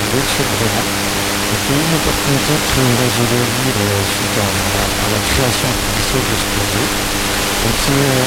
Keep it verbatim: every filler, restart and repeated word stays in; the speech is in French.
choque vraiment. Donc il y a eu une opportunité de créer une base de données euh, suite à, à la création artificielle de ce projet. Donc c'est euh,